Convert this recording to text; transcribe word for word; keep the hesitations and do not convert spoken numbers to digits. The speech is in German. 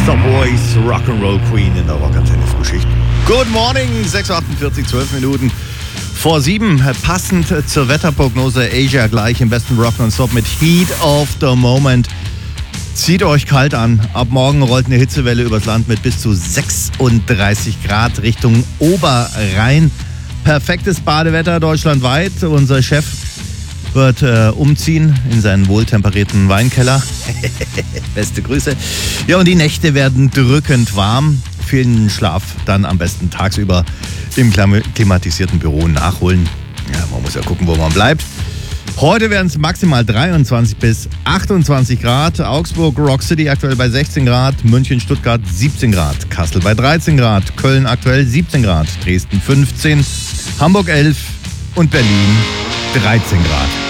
Monster Boys, Rock'n'Roll Queen in der Rock'n'Tennis-Frühschicht. Good morning, sechs Uhr achtundvierzig, zwölf Minuten vor sieben. Passend zur Wetterprognose Asia gleich im besten Rock non-stop mit Heat of the Moment. Zieht euch kalt an. Ab morgen rollt eine Hitzewelle übers Land mit bis zu sechsunddreißig Grad Richtung Oberrhein. Perfektes Badewetter deutschlandweit. Unser Chef wird äh, umziehen in seinen wohltemperierten Weinkeller. Beste Grüße. Ja, und die Nächte werden drückend warm. Vielen Schlaf dann am besten tagsüber im klimatisierten Büro nachholen. Ja, man muss ja gucken, wo man bleibt. Heute werden es maximal dreiundzwanzig bis achtundzwanzig Grad. Augsburg, Rock City aktuell bei sechzehn Grad. München, Stuttgart siebzehn Grad. Kassel bei dreizehn Grad. Köln aktuell siebzehn Grad. Dresden fünfzehn. Hamburg elf und Berlin dreizehn Grad.